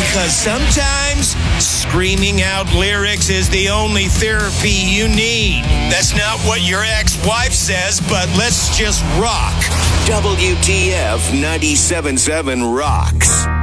Because sometimes screaming out lyrics is the only therapy you need. That's not what your ex-wife says, but let's just rock. WTF 97.7 rocks.